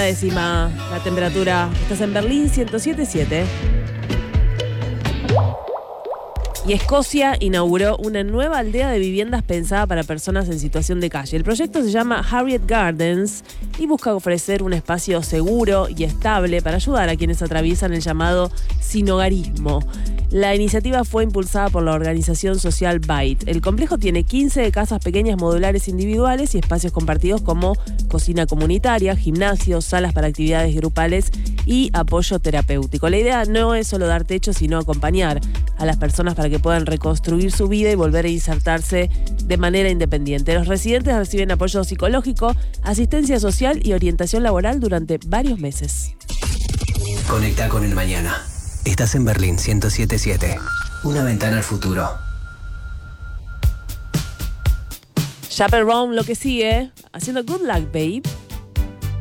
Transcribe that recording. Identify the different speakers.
Speaker 1: décima la temperatura. Estás en Berlín, 107.7. Y Escocia inauguró una nueva aldea de viviendas pensada para personas en situación de calle. El proyecto se llama Harriet Gardens y busca ofrecer un espacio seguro y estable para ayudar a quienes atraviesan el llamado sinhogarismo. La iniciativa fue impulsada por la organización social Byte. El complejo tiene 15 casas pequeñas modulares individuales y espacios compartidos como cocina comunitaria, gimnasio, salas para actividades grupales y apoyo terapéutico. La idea no es solo dar techo, sino acompañar a las personas para que puedan reconstruir su vida y volver a insertarse de manera independiente. Los residentes reciben apoyo psicológico, asistencia social y orientación laboral durante varios meses.
Speaker 2: Conecta con el mañana. Estás en Berlín 107.7. Una ventana al futuro.
Speaker 1: Chaperone, lo que sigue, haciendo Good Luck, Babe.